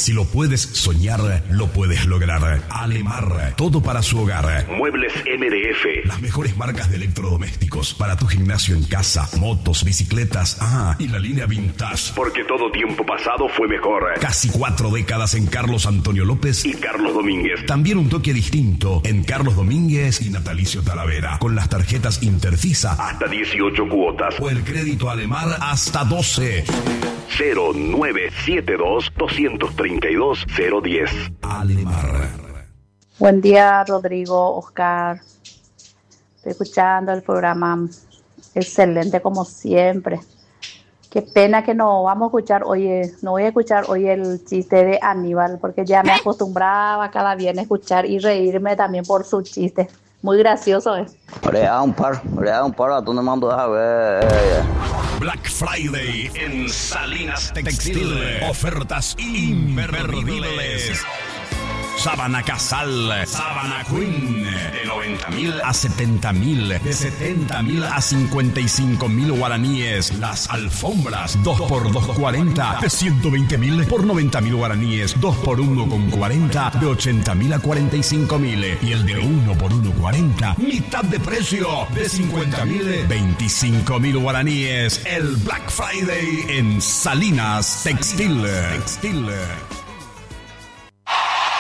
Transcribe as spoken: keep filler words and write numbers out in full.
Si lo puedes soñar, lo puedes lograr. Alemar, todo para su hogar. Muebles M D F. Las mejores marcas de electrodomésticos para tu gimnasio en casa, motos, bicicletas, ah, y la línea Vintage. Porque todo tiempo pasado fue mejor. Casi cuatro décadas en Carlos Antonio López y Carlos Domínguez. También un toque distinto en Carlos Domínguez y Natalicio Talavera. Con las tarjetas Interfisa hasta dieciocho cuotas. O el crédito Alemar hasta doce. cero nueve siete dos, dos tres dos, cero uno cero. Alemar. Buen día, Rodrigo, Oscar. Estoy escuchando el programa. Excelente como siempre. Qué pena que no vamos a escuchar hoy, no voy a escuchar hoy el chiste de Aníbal, porque ya me acostumbraba cada viernes a escuchar y reírme también por su chiste. Muy gracioso es. Orea un par, orea un par, tú no mandas a ver. Black Friday en Salinas Textil. Ofertas imperdibles. Sábana Casal, Sábana Queen, de noventa mil a setenta mil, de setenta mil a cincuenta y cinco mil guaraníes. Las alfombras, dos por dos cuarenta, de ciento veinte mil por noventa mil guaraníes. dos por uno con cuarenta, de ochenta mil a cuarenta y cinco mil. Y el de uno por uno cuarenta, mitad de precio, de cincuenta mil, veinticinco mil guaraníes. El Black Friday en Salinas Textil. Textil.